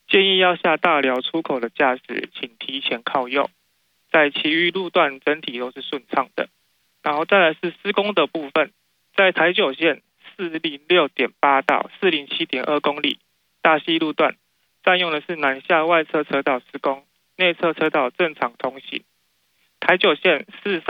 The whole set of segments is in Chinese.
建议要下大寮出口的驾驶请提前靠右，在其余路段整体都是顺畅的。然后再来是施工的部分，在台九线 406.8 到 407.2 公里大溪路段占用的是南下外侧车道施工，内侧车道正常通行。台九线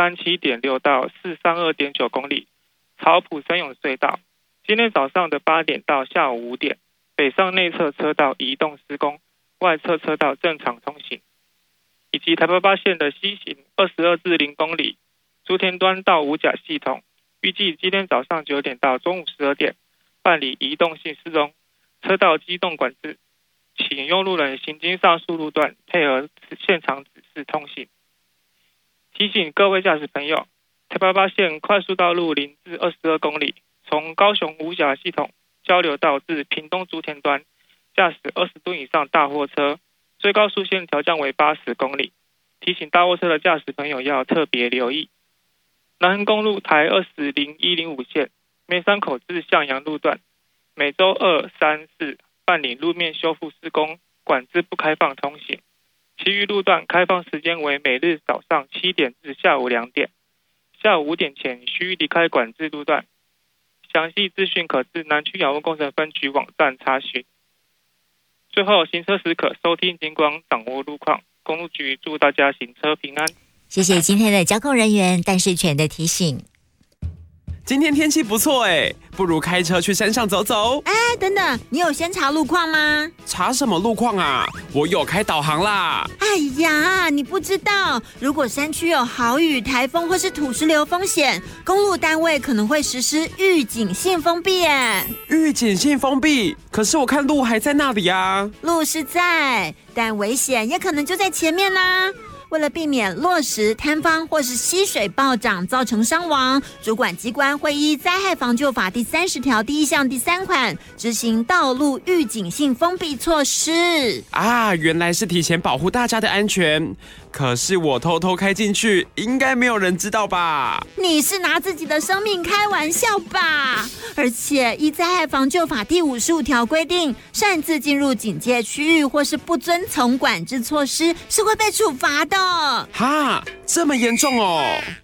437.6 到 432.9 公里草埔深涌隧道，今天早上的8点到下午5点，北上内侧车道移动施工，外侧车道正常通行。以及台88线的西行22至0公里竹田端到五甲系统，预计今天早上9点到中午12点办理移动性施工，车道机动管制，请用路人行经上述路段配合现场指示通行。提醒各位驾驶朋友，台88线快速道路0至22公里，从高雄五甲系统交流道至屏东竹田端，驾驶20吨以上大货车，最高速限调降为80公里。提醒大货车的驾驶朋友要特别留意。南横公路台200105线梅山口至向阳路段，每周2、3、4办理路面修复施工，管制不开放通行。其余路段开放时间为每日早上7点至下午2点，下午5点前需离开管制路段。详细资讯可至南区养护工程分局网站查询。最后，行车时可收听警广，掌握路况。公路局祝大家行车平安。 谢谢今天的交通人员戴世全的提醒。 今天天气不错哎，不如开车去山上走走。 哎，等等，你有先查路况吗？ 查什么路况啊？我有开导航啦。 哎呀，你不知道，如果山区有豪雨、台风或是土石流风险，公路单位可能会实施预警性封闭耶。 预警性封闭？可是我看路还在那里啊。 路是在，但危险也可能就在前面啦。为了避免落石、坍方或是溪水暴涨造成伤亡，主管机关会依灾害防救法第30条第1项第3款执行道路预警性封闭措施。 啊，原来是提前保护大家的安全。可是我偷偷开进去，应该没有人知道吧？ 你是拿自己的生命开玩笑吧？而且依灾害防救法第55条规定，擅自进入警戒区域或是不遵从管制措施，是会被处罚的。 哈，这么严重哦！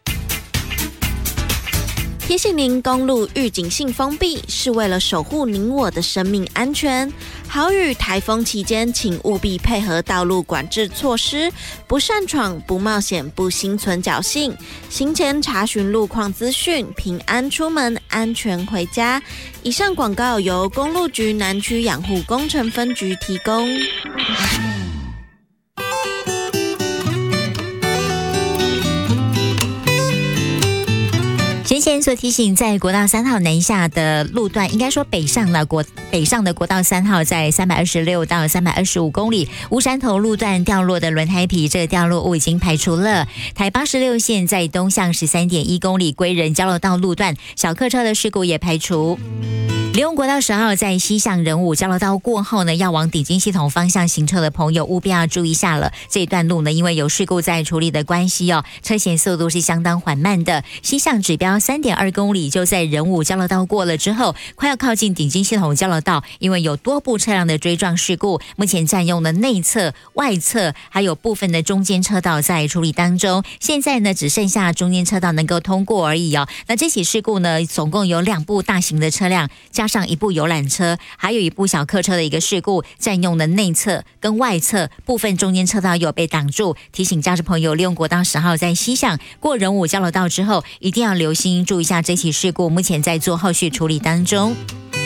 提醒您，公路预警性封闭是为了守护您我的生命安全。豪雨、台风期间，请务必配合道路管制措施，不擅闯、不冒险、不心存侥幸。行前查询路况资讯，平安出门，安全回家。以上广告由公路局南区养护工程分局提供。 先前所提醒，在国道3号南下的路段，应该说北上的国道3号，在326到325公里乌山头路段掉落的轮胎皮，这个掉落物已经排除了。台86线在东向13.1公里归仁交流道路段，小客车的事故也排除。利用国道10号在西向仁武交流道过后呢，要往鼎金系统方向行车的朋友务必要注意一下了。这一段路呢，因为有事故在处理的关系哦，车行速度是相当缓慢的。西向指标3.2公里就在仁武交流道过了之后，快要靠近鼎金系统交流道，因为有多部车辆的追撞事故，目前占用了内侧、外侧还有部分的中间车道在处理当中。现在呢，只剩下中间车道能够通过而已哦。那这起事故呢，总共有2部大型的车辆，加上1部游览车，还有1部小客车的一个事故，占用了内侧跟外侧部分中间车道有被挡住。提醒驾驶朋友，利用国道10号在西向过仁武交流道之后，一定要留心注意一下这起事故，目前在做后续处理当中。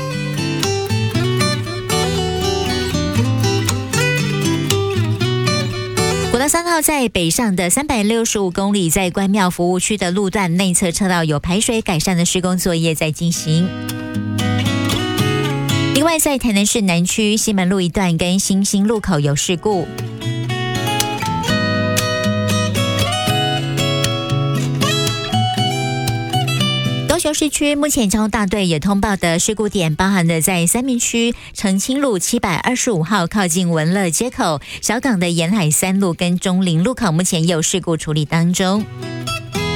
国道3号在北上的365公里，在关庙服务区的路段内侧车道有排水改善的施工作业在进行。另外，在台南市南区西门路一段跟新兴路口有事故。高雄市区目前交通大队也通报的事故点，包含了在三民区澄清路725号靠近文乐街口、小港的沿海3路跟中林路口，目前也有事故处理当中。